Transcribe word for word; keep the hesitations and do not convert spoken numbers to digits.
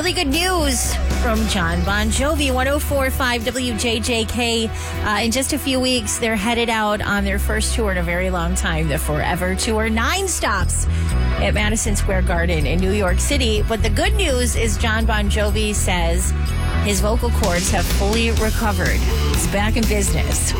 really good news from Jon Bon Jovi. one oh four point five W J J K. Uh, in just a few weeks, they're headed out on their first tour in a very long time, the Forever Tour. Nine stops at Madison Square Garden in New York City. But the good news is Jon Bon Jovi says his vocal cords have fully recovered. He's back in business.